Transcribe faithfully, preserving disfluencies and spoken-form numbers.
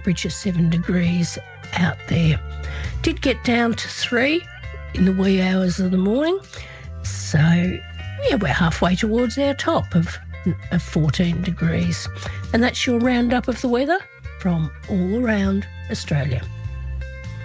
average of seven degrees out there. Did get down to three in the wee hours of the morning. So, yeah, we're halfway towards our top of, of fourteen degrees. And that's your roundup of the weather from all around Australia.